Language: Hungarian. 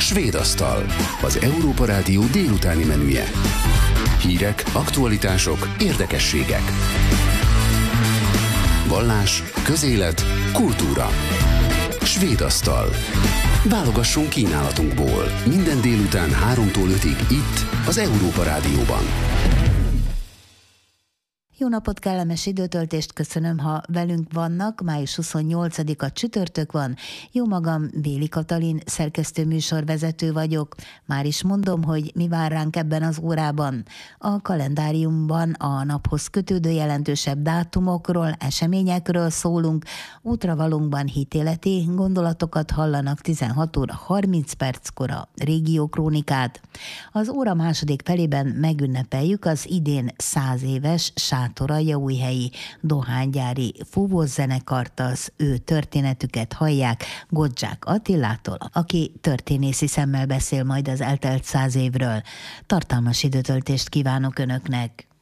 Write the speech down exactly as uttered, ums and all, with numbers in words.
Svédasztal, az Európa Rádió délutáni menüje. Hírek, aktualitások, érdekességek. Vallás, közélet, kultúra. Svédasztal. Válogassunk kínálatunkból. Minden délután háromtól ötig itt, az Európa Rádióban. Jó napot, kellemes időtöltést köszönöm, ha velünk vannak. május huszonnyolcadika csütörtök van. Jó magam, Béli Katalin, szerkesztő műsorvezető vagyok. Már is mondom, hogy mi vár ránk ebben az órában. A kalendáriumban a naphoz kötődő jelentősebb dátumokról, eseményekről szólunk. Útravalónkban hitéleti gondolatokat hallanak tizenhat óra harminc perckor a régiókrónikát. Az óra második felében megünnepeljük az idén száz éves Sátoraljaújhelyi dohánygyári fúvószenekart, az ő történetüket hallják Godzsák Attilától, aki történészi szemmel beszél majd az eltelt száz évről. Tartalmas időtöltést kívánok Önöknek!